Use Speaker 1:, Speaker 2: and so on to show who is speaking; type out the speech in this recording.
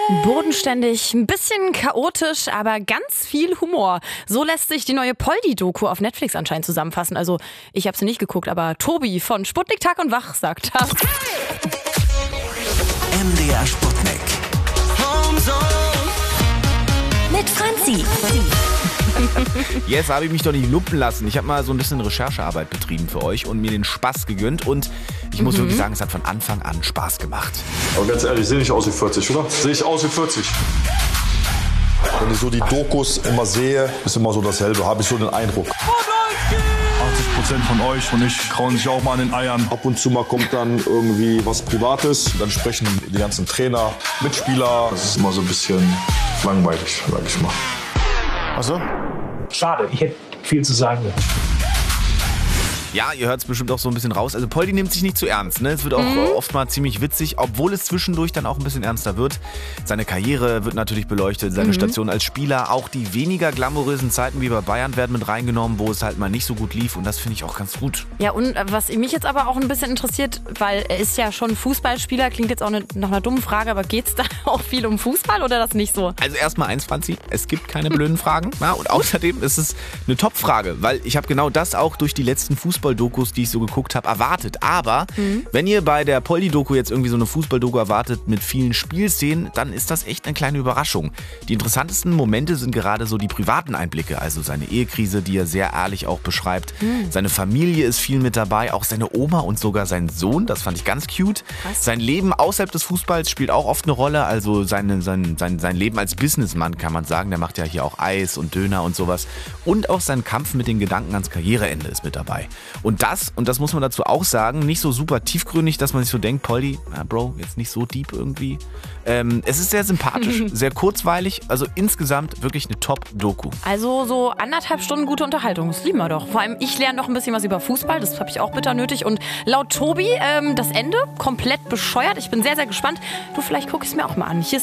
Speaker 1: Bodenständig, ein bisschen chaotisch, aber ganz viel Humor. So lässt sich die neue Poldi-Doku auf Netflix anscheinend zusammenfassen. Also ich habe sie nicht geguckt, aber Tobi von Sputnik Tag und Wach sagt das.
Speaker 2: MDR Sputnik.
Speaker 3: Mit Franzi.
Speaker 4: Jetzt habe ich mich doch nicht lumpen lassen. Ich habe mal so ein bisschen Recherchearbeit betrieben für euch und mir den Spaß gegönnt. Und ich muss wirklich sagen, es hat von Anfang an Spaß gemacht.
Speaker 5: Aber ganz ehrlich, sehe ich aus wie 40, oder? Sehe ich aus wie 40? Wenn ich so die Dokus immer sehe, ist immer so dasselbe, habe ich so den Eindruck.
Speaker 6: 80% von euch und ich krauen sich auch mal an den Eiern.
Speaker 5: Ab und zu mal kommt dann irgendwie was Privates, dann sprechen die ganzen Trainer, Mitspieler. Das ist immer so ein bisschen langweilig, sag ich mal.
Speaker 6: Achso?
Speaker 7: Schade, ich hätte viel zu sagen.
Speaker 4: Ja, ihr hört es bestimmt auch so ein bisschen raus. Also Poldi nimmt sich nicht zu ernst. Ne? Es wird auch oft mal ziemlich witzig, obwohl es zwischendurch dann auch ein bisschen ernster wird. Seine Karriere wird natürlich beleuchtet, seine Station als Spieler. Auch die weniger glamourösen Zeiten wie bei Bayern werden mit reingenommen, wo es halt mal nicht so gut lief. Und das finde ich auch ganz gut.
Speaker 1: Ja, und was mich jetzt aber auch ein bisschen interessiert, weil er ist ja schon Fußballspieler, klingt jetzt auch nach einer dummen Frage, aber geht's da auch viel um Fußball oder das nicht so?
Speaker 4: Also erstmal eins, Franzi, es gibt keine blöden Fragen. Ja, und außerdem ist es eine Top-Frage, weil ich habe genau das auch durch die letzten Fußball-Dokus, die ich so geguckt habe, erwartet. Aber wenn ihr bei der Poldi-Doku jetzt irgendwie so eine Fußball-Doku erwartet mit vielen Spielszenen, dann ist das echt eine kleine Überraschung. Die interessantesten Momente sind gerade so die privaten Einblicke, also seine Ehekrise, die er sehr ehrlich auch beschreibt. Seine Familie ist viel mit dabei, auch seine Oma und sogar sein Sohn, das fand ich ganz cute.
Speaker 1: Krass.
Speaker 4: Sein Leben außerhalb des Fußballs spielt auch oft eine Rolle, also sein Leben als Businessmann kann man sagen, der macht ja hier auch Eis und Döner und sowas. Und auch sein Kampf mit den Gedanken ans Karriereende ist mit dabei. Und das muss man dazu auch sagen, nicht so super tiefgründig, dass man sich so denkt, Poldi, Bro, jetzt nicht so deep irgendwie. Es ist sehr sympathisch, sehr kurzweilig, also insgesamt wirklich eine Top-Doku.
Speaker 1: Also so 1,5 Stunden gute Unterhaltung, das lieben wir doch. Vor allem, ich lerne noch ein bisschen was über Fußball, das habe ich auch bitter nötig. Und laut Tobi, das Ende komplett bescheuert. Ich bin sehr, sehr gespannt. Du, vielleicht gucke ich es mir auch mal an. Hier ist